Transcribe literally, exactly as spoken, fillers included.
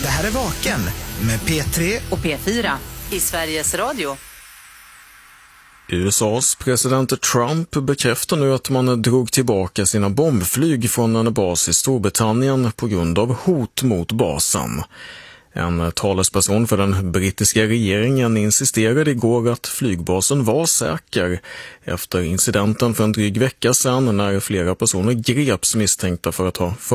Det här är Vaken med P tre och P fyra i Sveriges Radio. U S A:s president Trump bekräftar nu att man drog tillbaka sina bombflyg från en bas i Storbritannien på grund av hot mot basen. En talesperson för den brittiska regeringen insisterade igår att flygbasen var säker efter incidenten för en dryg vecka sedan när flera personer greps misstänkta för att ha